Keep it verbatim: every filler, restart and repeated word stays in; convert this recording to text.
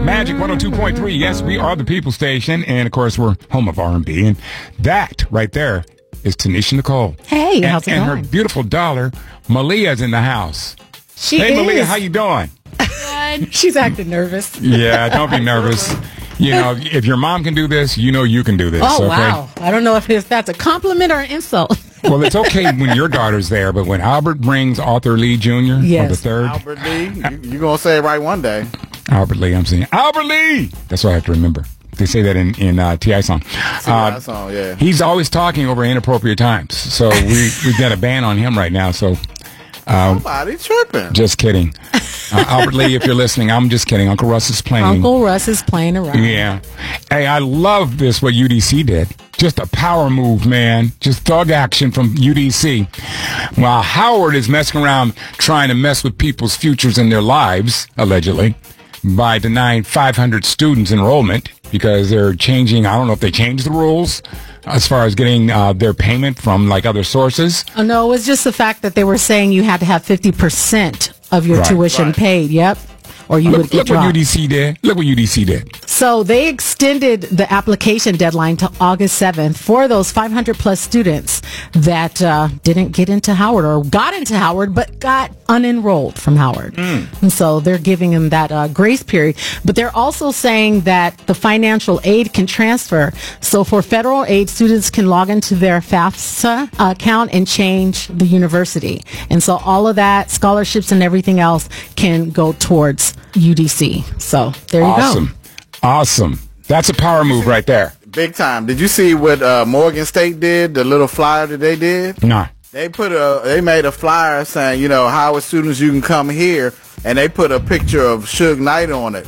Magic one oh two point three. Yes, we are the People Station. And, of course, we're home of R and B. And that right there is Tanisha Nicole. Hey, and, how's it and going? her beautiful daughter, Malia's in the house. She hey, is. Malia, how you doing? She's acting nervous. Yeah, don't be nervous. You know, if your mom can do this, you know you can do this. Oh, okay? wow. I don't know if it's, that's a compliment or an insult. Well, it's okay when your daughter's there, but when Albert brings Arthur Lee Junior Yes. or the third. Albert Lee, you, you gonna say it right one day. Albert Lee, I'm saying. Albert Lee! That's what I have to remember. They say that in, in uh, T I song. T I Uh, song, yeah. He's always talking over inappropriate times. So we, we've got a ban on him right now. So Somebody tripping. just kidding. Uh, Albert Lee, if you're listening, I'm just kidding. Uncle Russ is playing. Uncle Russ is playing around. Yeah. Hey, I love this, what U D C did. Just a power move, man. Just thug action from U D C. While Howard is messing around trying to mess with people's futures and their lives, allegedly, by denying five hundred students enrollment because they're changing, I don't know if they changed the rules as far as getting uh, their payment from like other sources. Oh, no, it was just the fact that they were saying you had to have fifty percent of your Right. tuition Right. paid. Yep. Or you would Look, get look what dropped. U D C did. Look what U D C did. So they extended the application deadline to August seventh for those five hundred plus students that uh, didn't get into Howard or got into Howard but got unenrolled from Howard. Mm. And so they're giving them that uh, grace period. But they're also saying that the financial aid can transfer. So for federal aid, students can log into their FAFSA account and change the university. And so all of that, scholarships and everything else, can go towards U D C. So there you Awesome. go. Awesome. That's a power move right there. Big time. Did you see what uh, Morgan State did? The little flyer that they did? Nah. They put a, they made a flyer saying, you know, Howard students, you can come here, and they put a picture of Suge Knight on it.